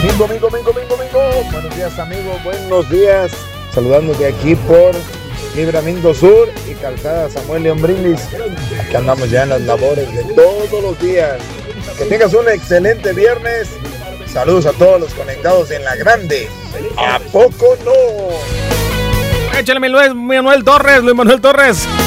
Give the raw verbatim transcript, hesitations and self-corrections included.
Mingo, Mingo, Mingo, Mingo, Mingo. Buenos días, amigos, buenos días. Saludándote aquí por Libramiento Sur y Calzada Samuel León Brindis. Aquí andamos ya en las labores de todos los días. Que tengas un excelente viernes. Saludos a todos los conectados en la grande. ¿A poco no? Échale mi Luis Manuel Torres, Luis Manuel Torres.